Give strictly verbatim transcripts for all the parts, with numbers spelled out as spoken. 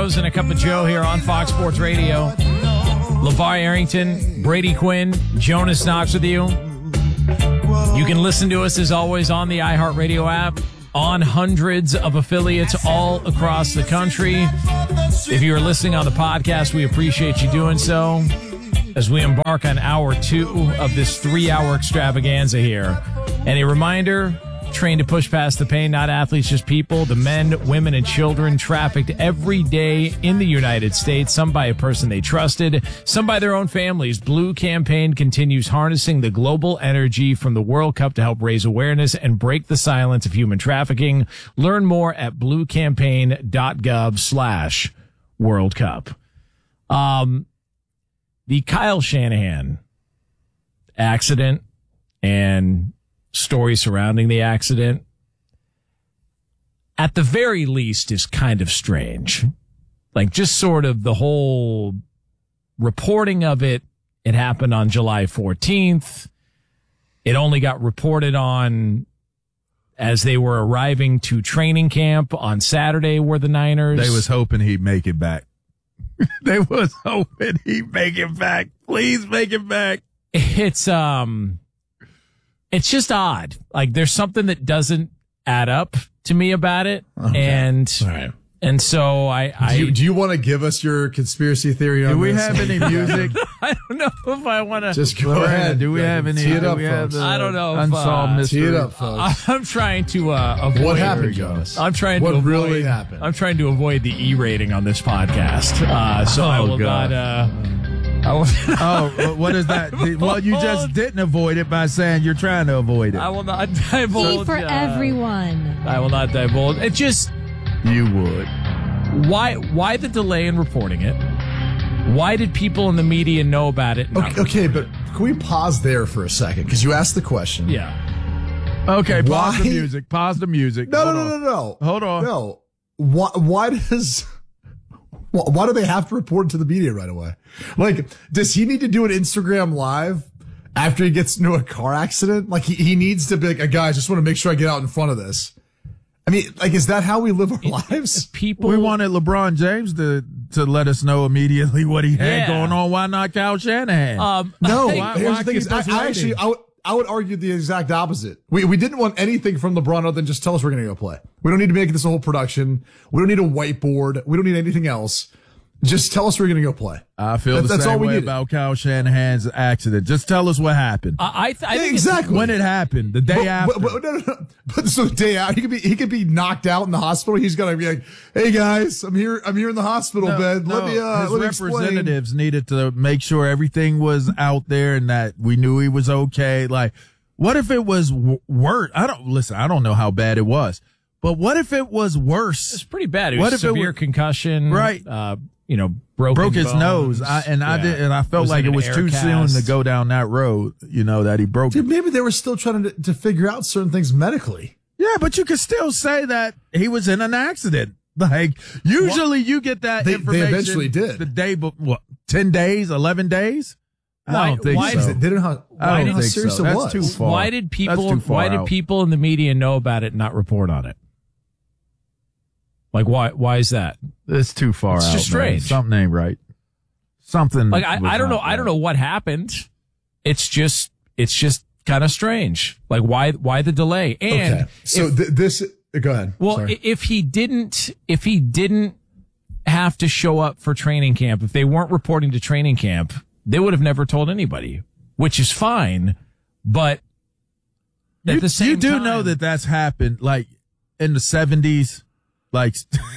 Rose and a Cup of Joe here on Fox Sports Radio. LeVar Arrington, Brady Quinn, Jonas Knox with you. You can listen to us, as always, on the iHeartRadio app, on hundreds of affiliates all across the country. If you are listening on the podcast, we appreciate you doing so as we embark on hour two of this three-hour extravaganza here. And a reminder, trained to push past the pain, not athletes, just people. The men, women, and children trafficked every day in the United States, some by a person they trusted, some by their own families. Blue Campaign continues harnessing the global energy from the World Cup to help raise awareness and break the silence of human trafficking. Learn more at bluecampaign.gov slash World Cup. Um, the Kyle Shanahan accident and story surrounding the accident, at the very least, is kind of strange. Like, just sort of the whole reporting of it. It happened on July fourteenth. It only got reported on as they were arriving to training camp on Saturday, were the Niners. They was hoping he'd make it back. They was hoping he'd make it back. Please make it back. It's, um... It's just odd. Like, there's something that doesn't add up to me about it. Okay. And, all right. And so I, I, do you, do you want to give us your conspiracy theory on do we this? have any music? I don't know if I want to. Just go ahead. Do we yeah, have any? Tee it up, we have folks. I don't know. If, unsolved uh, mystery. Tee it up, folks. I'm trying to uh, avoid. What happened, Jonas? I'm trying what to avoid. really happened? I'm trying to avoid the E rating on this podcast. Uh, so oh, I will God. not. Uh, I will, oh, what is that? Well, you just didn't avoid it by saying you're trying to avoid it. I will not divulge. Tea for uh, everyone. I will not divulge. It just. You would. Why? Why the delay in reporting it? Why did people in the media know about it? Okay, okay, but can we pause there for a second? Because you asked the question. Yeah. Okay, pause Why? the music. Pause the music. No, Hold no, on. no, no, no. Hold on. No. Why, why does... Why, why do they have to report it to the media right away? Like, does he need to do an Instagram live after he gets into a car accident? Like, he, he needs to be like, guys, just want to make sure I get out in front of this. I mean, like, is that how we live our lives? People, We wanted LeBron James to to let us know immediately what he had Yeah. going on. Why not Kyle Shanahan? Um, No, I- why- here's why the thing keep is, I, us I actually, waiting? I would, I would argue the exact opposite. We we didn't want anything from LeBron other than just tell us we're going to go play. We don't need to make this a whole production. We don't need a whiteboard. We don't need anything else. Just tell us we're going to go play. I feel That- the that's all same we way needed. about Kyle Shanahan's accident. Just tell us what happened. I, I, th- I Yeah, think exactly. when it happened, the day But, after. but, but, no, no, no. But so the day out, he could be he could be knocked out in the hospital. He's gonna be like, "Hey guys, I'm here. I'm here in the hospital No, bed. Let no, me uh, his let me explain." representatives needed to make sure everything was out there and that we knew he was okay. Like, what if it was w- worse? I don't listen. I don't know how bad it was, but what if it was worse? it's pretty bad. It was What if it severe were- concussion, Right. Uh, you know, broken Broke his bones. nose, I, and I Yeah. did, and I felt Was like in it an was air too cast. soon to go down that road. You know that he broke Dude, it. maybe they were still trying to to figure out certain things medically. Yeah, but you could still say that he was in an accident. Like, usually you get that They- they information. eventually did. the day, but what? Ten days, eleven days? I Why- don't think why so. is They didn't know how, I why don't didn't how think serious so. it That's was. too far. Why did That's people? too far Why did out. people in the media know about it and not report on it? Like, why? Why is that? It's too far It's out. just man. strange. Something ain't right. Something. Like, I, was I don't know. not I don't right. know what happened. It's just, it's just kind of strange. Like, why? Why the delay? And Okay, so if- th- this. Go ahead. well, Sorry. i- if he didn't, if he didn't have to show up for training camp, if they weren't reporting to training camp, they would have never told anybody, which is fine. But at You, the same you do time, know that that's happened, like in the seventies, like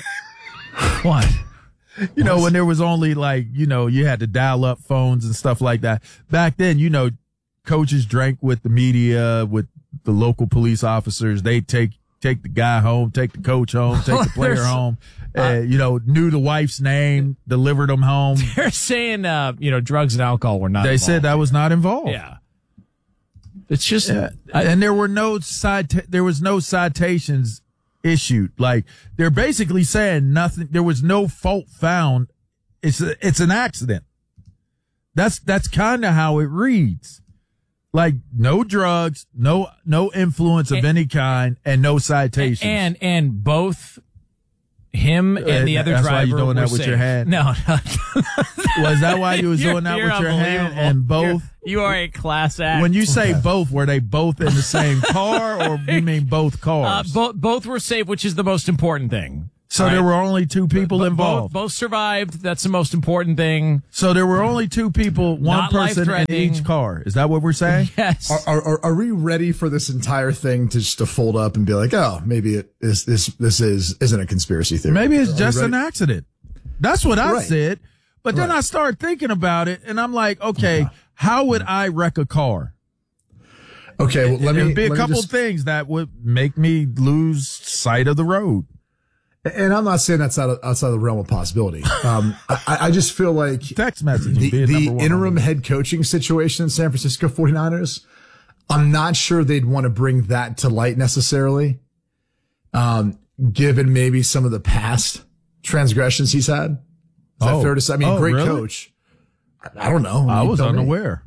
what? you know when there was only like you know you had to dial up phones and stuff like that. Back then, you know, coaches drank with the media, with the local police officers. They take take the guy home, take the coach home, take the player There's- home. Uh, you know, knew the wife's name, delivered them home. They're saying, uh, you know, drugs and alcohol were not. They said involved. that was not involved. Yeah. It's just, Yeah. and there were no cita- there was no citations issued. Like they're basically saying nothing. There was no fault found. It's a, it's an accident. That's that's kind of how it reads. Like no drugs, no no influence of And- any kind, and no citation. and and both Him and, and the other that's driver why you're doing were that with safe. your hand? No, no. Was that why you was You're- doing that you're with your hand? unbelievable. And both? You're, you are a class act. When you say both, were they both in the same car, or you mean both uh, cars? both both were safe, which is the most important thing. so All there right? were only two people Bo- involved. Both, both survived. That's the most important thing. So there were only two people, one Not person in life-threatening. each car. Is that what we're saying? Yes. Are, are are we ready for this entire thing to just to fold up and be like, oh, maybe it is this this is isn't a conspiracy theory? Maybe it's Are we just ready? an accident. That's what I Right. said. But then Right. I started thinking about it, and I'm like, okay, how would I wreck a car? Okay, well, let me. There'd be a let me couple just- things that would make me lose sight of the road. and I'm not saying that's out of, outside the realm of possibility. Um, I, I just feel like Text message. the, being the number one on interim the- head coaching situation in San Francisco forty-niners, I'm not sure they'd want to bring that to light necessarily, um, given maybe some of the past transgressions he's had. Is that Oh. fair to say? I mean, Oh, great really? coach. I, I don't know. I You was tell me. unaware.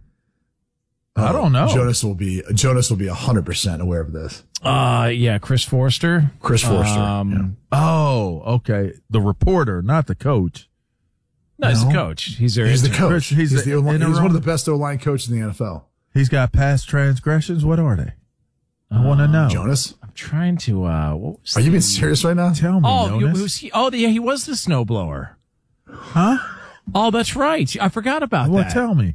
I don't know. Jonas will be Jonas will be one hundred percent aware of this. Uh, yeah, Chris Forster. Chris Forster. Um, Oh, okay. The reporter, not the coach. no, he's the No. coach. He's their He's the intern. coach. Chris- he's he's, the the O-line- he's interim? one of the best O-line coaches in the N F L. He's got past transgressions. What are they? I want to know. Jonas, I'm trying to. Uh, what was are you the- being serious right now? Tell me, Oh, you, Jonas. who's he? Oh, yeah, he was the snowblower. Huh? Oh, that's right. I forgot about Well, that. tell me.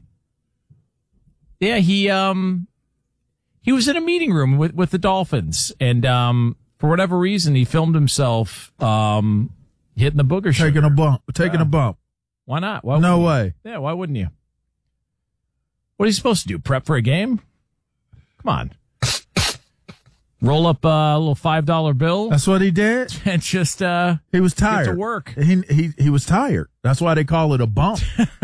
Yeah, he um he was in a meeting room with, with the Dolphins, and um for whatever reason he filmed himself um hitting the booger sugar. Taking a bump. Taking a bump. Why not? Why No wouldn't way. you? Yeah, why wouldn't you? What are you supposed to do? Prep for a game? Come on. Roll up a little five dollar bill That's what he did. and just uh He was get tired. to work. He he he was tired. That's why they call it a bump.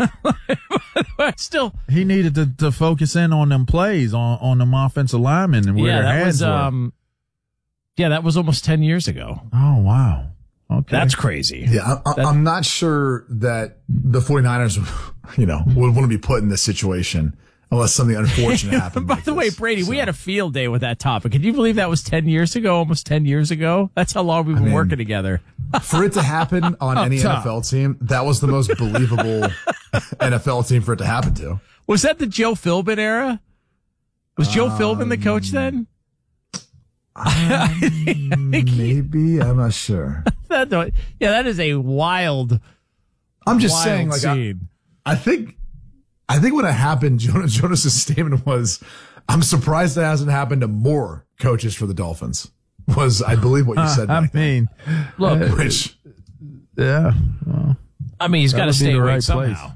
But still, He needed to, to focus in on them plays on on them offensive linemen and where yeah, their that hands was were. um yeah, that was almost ten years ago. Oh wow. Okay. That's crazy. Yeah, I, I, I'm not sure that the forty-niners, you know, would want to be put in this situation unless something unfortunate happened. By like the way, this. Brady, we So, had a field day with that topic. Can you believe that was ten years ago, almost ten years ago? That's how long we've been mean, working together. for it to happen on any Tom. N F L team, that was the most believable N F L team for it to happen to. Was that the Joe Philbin era? Was Joe Philbin the coach then? Maybe, I'm not sure. That, yeah, that is a wild, I'm just wild saying, like, I, scene. I think, I think when it happened, Jonas, Jonas's statement was, "I'm surprised that hasn't happened to more coaches for the Dolphins." Was I believe what you said? I back then. mean, Look, Which yeah. Well, I mean, he's got to That'd be stay the awake right place. somehow.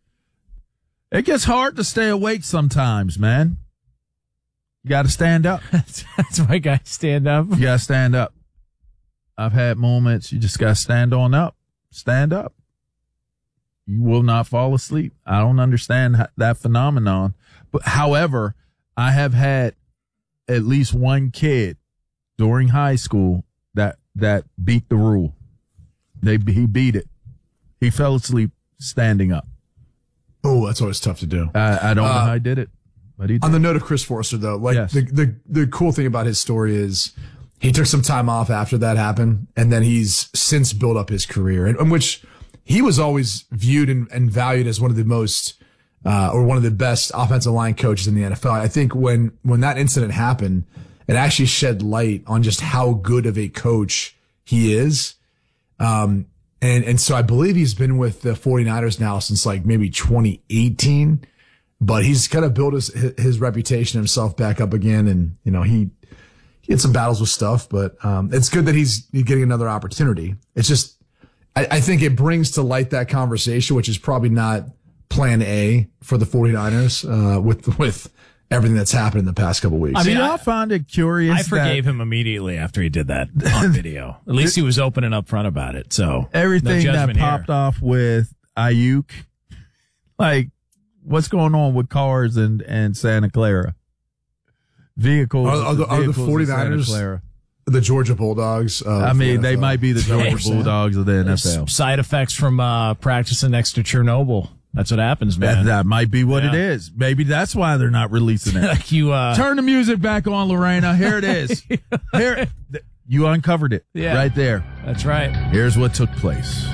it gets hard to stay awake sometimes, man. You got to stand up. That's, that's why guys stand up. You got to stand up. I've had moments you just got to stand on up. Stand up. You will not fall asleep. I don't understand h- that phenomenon. But however, I have had at least one kid during high school that that beat the rule. They he beat it. He fell asleep standing up. oh, that's always tough to do. I, I don't know Uh, how he did it, but he did. On the note of Chris Forster, though, like Yes. the, the the cool thing about his story is he took some time off after that happened, and then he's since built up his career, in, in which he was always viewed and, and valued as one of the most uh, or one of the best offensive line coaches in the N F L. I think when when that incident happened, it actually shed light on just how good of a coach he is. Um, and and so I believe he's been with the forty-niners now since like maybe twenty eighteen. But he's kind of built his his reputation himself back up again, and you know he he had some battles with stuff, but um, it's good that he's getting another opportunity. It's just I, I think it brings to light that conversation, which is probably not Plan A for the forty-niners uh, with with everything that's happened in the past couple weeks. I Do mean, y'all I- find it curious I forgave that him immediately after he did that on video. At least he was open and upfront about it. So everything no that judgment popped here. off with Ayuk, like what's going on with cars and, and Santa Clara? Vehicles. Are- are the- are the vehicles in forty-niners Santa Clara. the Georgia Bulldogs. Of I mean, the they N F L. might be the Is that what Georgia we're saying? Bulldogs of the N F There's L. side effects from uh, practicing next to Chernobyl. That's what happens, That, man. that might be what it Yeah. is. Maybe that's why they're not releasing it. like you, uh, Turn the music back on, Lorena. Here it is. Here, You uncovered it Yeah. right there. That's right. Here's what took place.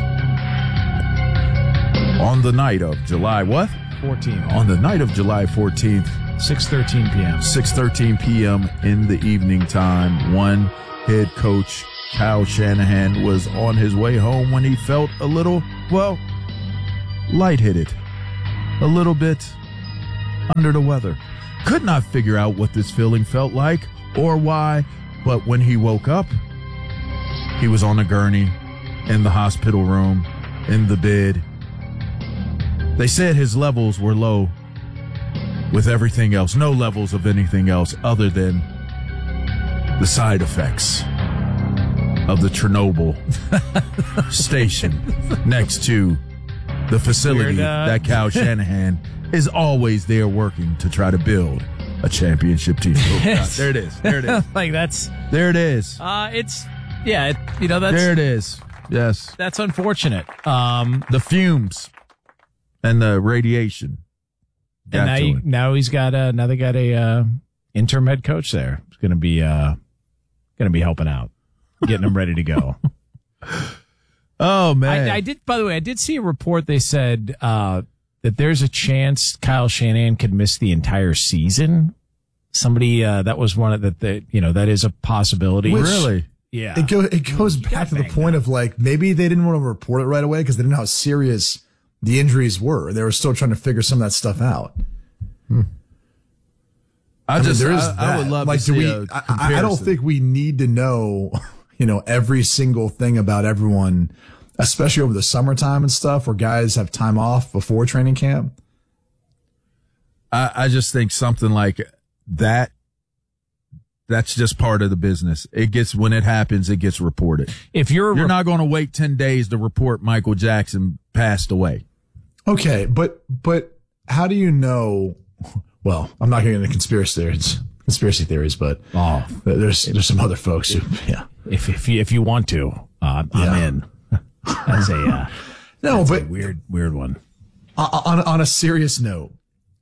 On the night of July what? fourteen. On the night of July fourteenth, six thirteen p.m. six thirteen p.m. in the evening time, one head coach, Kyle Shanahan, was on his way home when he felt a little, well, lightheaded, a little bit under the weather. Could not figure out what this feeling felt like or why, but when he woke up, he was on a gurney, in the hospital room, in the bed. They said his levels were low with everything else, no levels of anything else other than the side effects of the Chernobyl station next to the facility Weird, uh, that Kyle Shanahan is always there working to try to build a championship team. Oh, God, there it is. There it is. Like that's There it is. uh it's yeah, it, you know that's There it is. Yes. that's unfortunate. Um The fumes and the radiation. and got now to you, him. now he's got a now they got a uh interim head coach there. He's going to be uh going to be helping out, getting him ready to go. Oh, man. I, I did, by the way, I did see a report. They said uh, that there's a chance Kyle Shanahan could miss the entire season. Somebody uh, that was one of the, the, you know, that is a possibility. Which- really? Yeah. It, go, it goes back to the bang point of like maybe they didn't want to report it right away because they didn't know how serious the injuries were. They were still trying to figure some of that stuff out. I, I mean, just, there is I, that. I would love like, to do see we? a I, I don't comparison. think we need to know, you know, every single thing about everyone, especially over the summertime and stuff, where guys have time off before training camp. I, I just think something like that, that's just part of the business. It gets, when it happens, it gets reported. If you're, a You're rep- not going to wait ten days to report Michael Jackson passed away. Okay, but but how do you know? Well, I'm not getting into conspiracy theories, conspiracy theories, but oh, there's there's some other folks who, yeah, if if you, if you want to, uh, I'm Yeah. in. That's a uh, no, that's but a weird weird one. on on a serious note,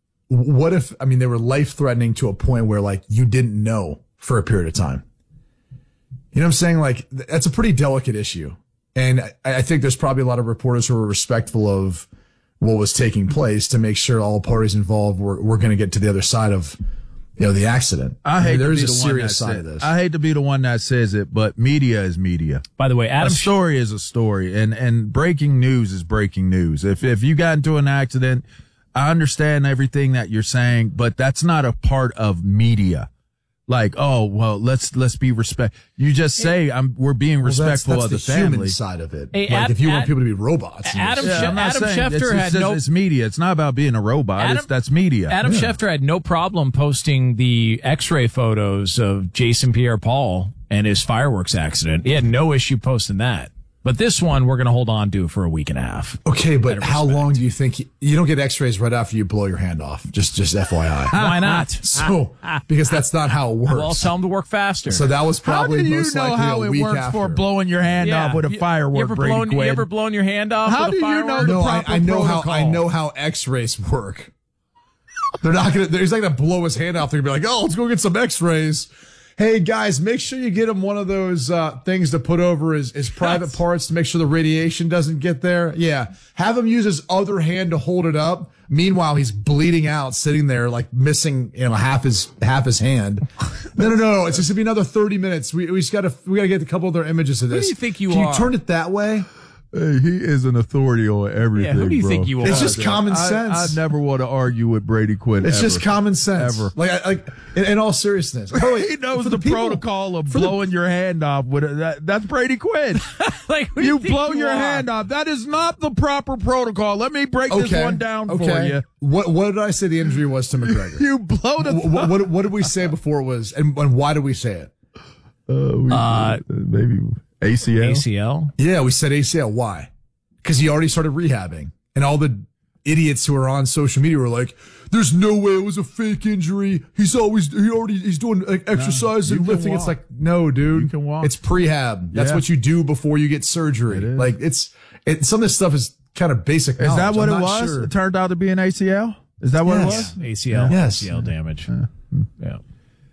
what if, I mean, they were life threatening to a point where like you didn't know for a period of time? You know what I'm saying? Like that's a pretty delicate issue, and I, I think there's probably a lot of reporters who were respectful of what was taking place to make sure all parties involved were, were going to get to the other side of, you know, the accident. I hate mean, to there's be a the one serious that side says, of this. I hate to be the one that says it, but media is media. By the way, A Adam story is a story, and, and breaking news is breaking news. If if you got into an accident, I understand everything that you're saying, but that's not a part of media. Like, oh well, let's let's be respect. You just say I'm we're being Well, that's, respectful that's of the, the human family. side of it. Hey, like Ad- if you want Ad- people to be robots. you Adam just- Sche- I'm not Adam saying Schefter it's, it's had just- no- it's media. It's not about being a robot. Adam- it's, that's media. Adam Yeah. Schefter had no problem posting the X-ray photos of Jason Pierre-Paul and his fireworks accident. He had no issue posting that. But this one, we're going to hold on to for a week and a half. Okay, but Better how respect. long do you think you, you don't get X-rays right after you blow your hand off? Just, just F Y I. Why not? So, because that's not how it works. Well, tell them to work faster. so that was How probably do you most know likely how a it week works after. for blowing your hand off with a You- firework, You ever, Brady blown, you Quinn? ever blown your hand off How with a do you know firework? the No, I, proper I know how I protocol? know how X-rays work. They're not gonna. He's not gonna blow his hand off. They're gonna be like, "Oh, let's go get some X-rays." Hey guys, make sure you get him one of those uh, things to put over his, his private parts to make sure the radiation doesn't get there. Yeah, have him use his other hand to hold it up. Meanwhile, he's bleeding out, sitting there like missing, you know, half his half his hand. No, no, no, no. It's just gonna be another thirty minutes. We we just gotta we gotta get a couple other images of this. do you think you Can are? you turn it that way? Hey, he is an authority on everything. Yeah, who do you bro. think you are? It's just common I, sense. I never want to argue with Brady Quinn. It's ever. just common sense. Ever. Like, I, like in, in all seriousness. By the way, He knows for the, people- protocol of for the- blowing your hand off with it. That, that's Brady Quinn. like, who do You think blow you your are? hand off. That is not the proper protocol. Let me break this one down okay. for you. What what did I say the injury was to McGregor? You blow the. what, what what did we say before it was, and, and why did we say it? Uh, we, Uh, maybe A C L. A C L? Yeah, we said A C L. Why? Because he already started rehabbing, and all the idiots who are on social media were like, "There's no way it was a fake injury. He's always he already he's doing like, exercise you and can lifting." It's walk. like, no, dude, You can walk. It's prehab. That's Yeah. what you do before you get surgery. It is. Like it's it. Some of this stuff is kind of basic. Is that knowledge. what I'm it not was? sure. It turned out to be an A C L. Is that what Yes. it was? A C L? Yes. A C L damage. Yeah.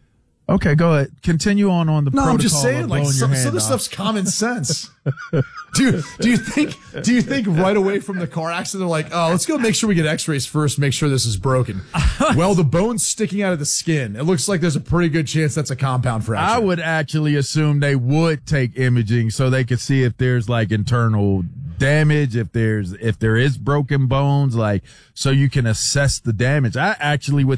Okay, go ahead. Continue on on the No, protocol I'm just saying, of like, blowing some, your some hand of this off. stuff's common sense. do you, do you think, do you think right away from the car accident, they're like, oh, let's go make sure we get x-rays first, make sure this is broken. Well, the bone's sticking out of the skin. It looks like there's a pretty good chance that's a compound fracture. I would actually assume they would take imaging so they could see if there's like internal damage, if there's if there is broken bones, like so you can assess the damage. I actually would